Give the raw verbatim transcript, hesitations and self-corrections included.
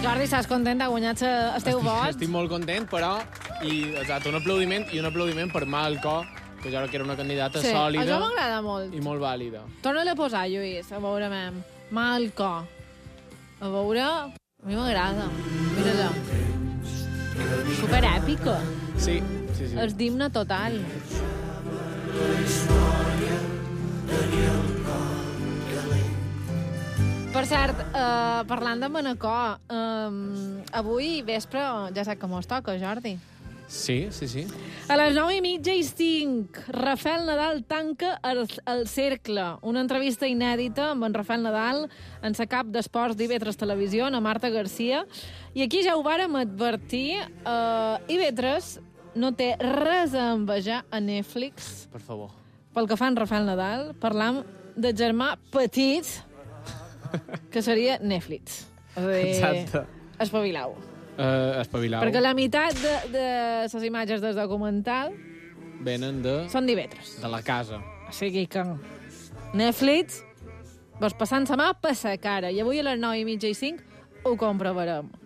Jordi, estàs content? Ha guanyat el teu vot? Estic molt content, però... I, exacte, un aplaudiment i un aplaudiment per Malco, que jo crec que era una candidata Sí, sòlida això m'agrada molt. i molt vàlida. Torna-la a posar, Lluís, a veure, mem. Malco. A veure... A mi m'agrada. Mira-la. Superèpica. Sí, sí, sí. És d'himne total. Per cert, eh, parlant de Manacor, eh, avui vespre ja sap que mos toca, Jordi. Sí, sí, sí. A les nou i mitja i cinc, Rafael Nadal tanca el, el cercle. Una entrevista inèdita amb en Rafael Nadal en sa cap d'Esports d'I V tres Televisió, a Marta Garcia. I aquí ja ho vàrem advertir, eh, I V tres no té res a envejar a Netflix. Per favor. Pel que fa en Rafael Nadal, parlam de germà petit, que seria Netflix. És a dir, Exacte. espavilau. Uh, espavilau. Perquè la meitat de, de les imatges del documental Venen de... són d'I V tres. de la casa. O sigui que Netflix vos passant sa mà per sa cara. I avui a les nou i mitja i cinc ho comprovarem.